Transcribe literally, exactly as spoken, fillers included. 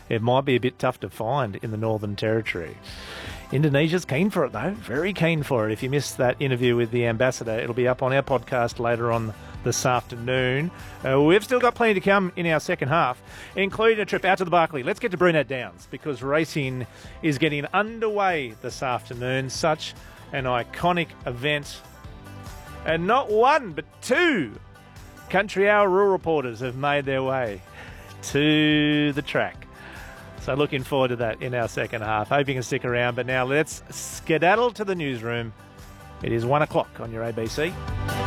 it might be a bit tough to find in the Northern Territory. Indonesia's keen for it, though. Very keen for it. If you missed that interview with the ambassador, it'll be up on our podcast later on this afternoon. Uh, we've still got plenty to come in our second half, including a trip out to the Barkly. Let's get to Brunette Downs, because racing is getting underway this afternoon. Such an iconic event. And not one, but two Country Hour Rural reporters have made their way to the track. So looking forward to that in our second half. Hope you can stick around. But now let's skedaddle to the newsroom. It is one o'clock on your A B C.